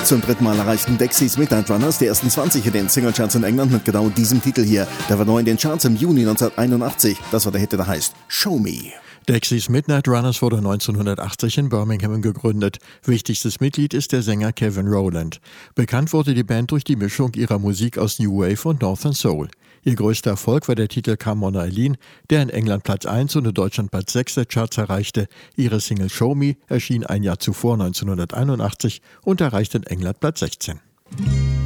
Zum dritten Mal erreichten Dexys Midnight Runners die ersten 20 in den Singlecharts in England mit genau diesem Titel hier. Der war neu in den Charts im Juni 1981. Das war der Hit, der heißt Show Me. Dexys Midnight Runners wurde 1980 in Birmingham gegründet. Wichtigstes Mitglied ist der Sänger Kevin Rowland. Bekannt wurde die Band durch die Mischung ihrer Musik aus New Wave und Northern Soul. Ihr größter Erfolg war der Titel Come On Eileen, der in England Platz 1 und in Deutschland Platz 6 der Charts erreichte. Ihre Single Show Me erschien ein Jahr zuvor 1981 und erreichte in England Platz 16.